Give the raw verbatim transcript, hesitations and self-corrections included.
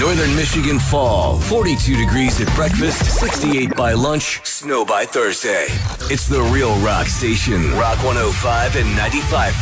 Northern Michigan fall. forty-two degrees at breakfast, sixty-eight by lunch, snow by Thursday. It's the Real Rock Station. Rock one oh five and ninety-five